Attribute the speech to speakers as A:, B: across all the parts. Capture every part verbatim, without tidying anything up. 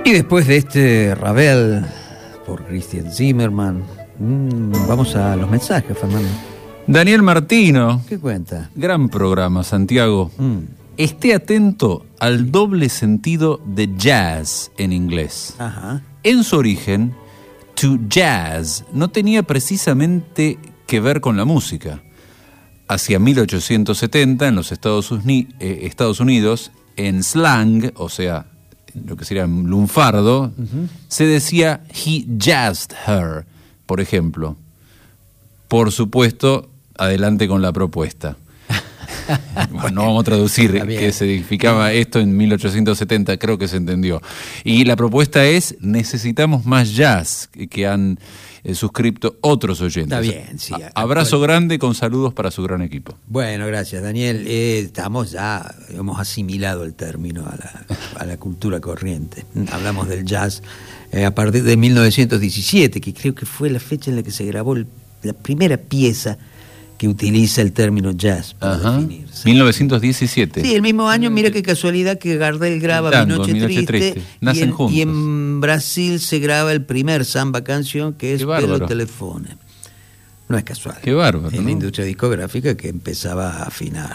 A: Y después de este Ravel por Christian Zimmerman, mmm, vamos a los mensajes, Fernando.
B: Daniel Martino.
A: ¿Qué cuenta?
B: Gran programa, Santiago.
A: Mm.
B: Esté atento al doble sentido de jazz en inglés.
A: Ajá.
B: En su origen, to jazz no tenía precisamente que ver con la música. Hacia mil ochocientos setenta, en los Estados, Uni- eh, Estados Unidos, en slang, o sea, lo que sería lunfardo, uh-huh, se decía he jazzed her, por ejemplo. Por supuesto, adelante con la propuesta. Bueno, no vamos a traducir qué significaba esto en mil ochocientos setenta, creo que se entendió. Y la propuesta es, necesitamos más jazz, que han eh, suscrito otros oyentes.
A: Está bien, sí.
B: A- abrazo actual. grande con saludos para su gran equipo.
A: Bueno, gracias, Daniel. Eh, estamos ya, hemos asimilado el término a la, a la cultura corriente. Hablamos del jazz eh, a partir de mil novecientos diecisiete, que creo que fue la fecha en la que se grabó el, la primera pieza que utiliza el término jazz para
B: Ajá.
A: definirse.
B: mil novecientos diecisiete.
A: Sí, el mismo año, mira qué casualidad que Gardel graba
B: Tango,
A: Mi Noche,
B: Mi Noche
A: Triste,
B: Triste. Nacen
A: y, en,
B: juntos.
A: y en Brasil se graba el primer samba canción, que es
B: Qué bárbaro.
A: Pelo Telefone. No es casual.
B: Qué bárbaro,
A: Es
B: ¿no?
A: la industria discográfica que empezaba a afinar.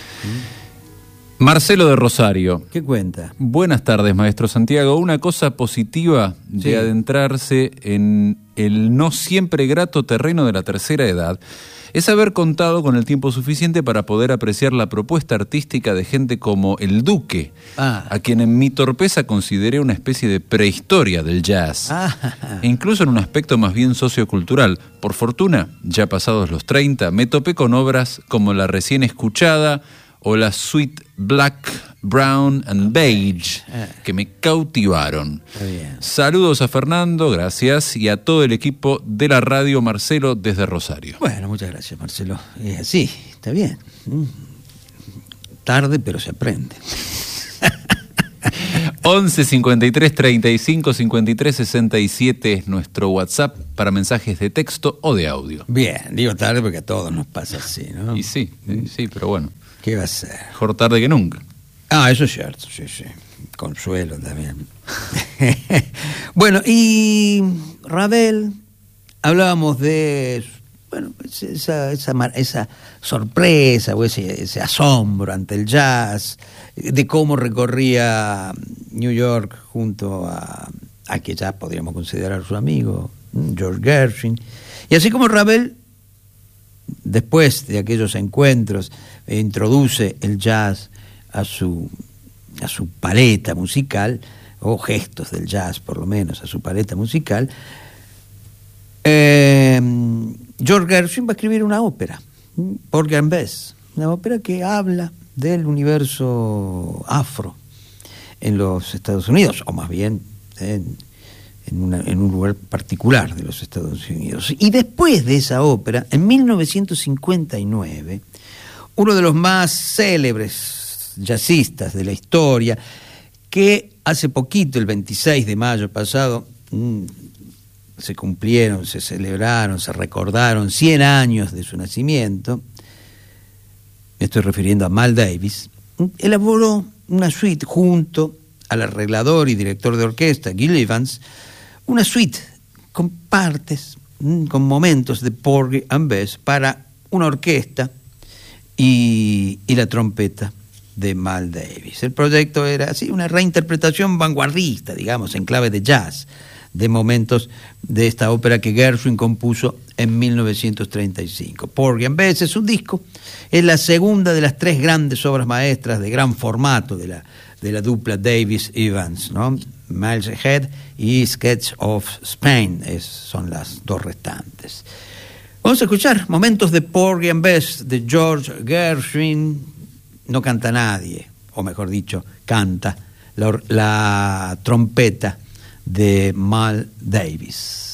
B: Marcelo de Rosario.
A: ¿Qué cuenta?
B: Buenas tardes, maestro Santiago. Una cosa positiva de
A: Sí.
B: adentrarse en el no siempre grato terreno de la tercera edad es haber contado con el tiempo suficiente para poder apreciar la propuesta artística de gente como el Duque,
A: Ah.
B: a quien en mi torpeza consideré una especie de prehistoria del jazz,
A: Ah.
B: e incluso en un aspecto más bien sociocultural. Por fortuna, ya pasados los treinta, me topé con obras como la recién escuchada o la suite Black, Brown and Beige, que me cautivaron.
A: Está bien.
B: Saludos a Fernando, gracias, y a todo el equipo de la radio, Marcelo desde Rosario.
A: Bueno, muchas gracias, Marcelo. Es así, está bien. Mm. Tarde, pero se aprende.
B: once cincuenta y tres treinta y cinco cincuenta y tres sesenta y siete es nuestro WhatsApp para mensajes de texto o de audio.
A: Bien, digo tarde porque a todos nos pasa así, ¿no?
B: Y sí, sí, sí, pero bueno,
A: ¿Qué va a ser?
B: mejor tarde que nunca.
A: Ah, eso es cierto, sí, sí. Consuelo también. Bueno, y Ravel, hablábamos de, bueno, esa, esa, esa sorpresa o ese, ese asombro ante el jazz, de cómo recorría New York junto a, a que ya podríamos considerar su amigo, George Gershwin. Y así como Ravel, después de aquellos encuentros, eh, introduce el jazz a su, a su paleta musical, o gestos del jazz por lo menos a su paleta musical, eh, George Gershwin va a escribir una ópera, Porgy and Bess, una ópera que habla del universo afro en los Estados Unidos, o más bien en, en, una, en un lugar particular de los Estados Unidos. Y después de esa ópera, en mil novecientos cincuenta y nueve, uno de los más célebres jazzistas de la historia, que hace poquito, el veintiséis de mayo pasado, mmm, se cumplieron, se celebraron, se recordaron cien años de su nacimiento, me estoy refiriendo a Miles Davis, elaboró una suite junto al arreglador y director de orquesta Gil Evans, una suite con partes, con momentos de Porgy and Bess para una orquesta y, y la trompeta de Miles Davis. El proyecto era así, una reinterpretación vanguardista, digamos, en clave de jazz, de momentos de esta ópera que Gershwin compuso en mil novecientos treinta y cinco. Porgy and Bess es un disco, es la segunda de las tres grandes obras maestras de gran formato de la, de la dupla Davis-Evans, ¿no? Miles Ahead y Sketch of Spain es, son las dos restantes. Vamos a escuchar momentos de Porgy and Bess de George Gershwin. No canta nadie, o mejor dicho, canta la, la trompeta de Miles Davis.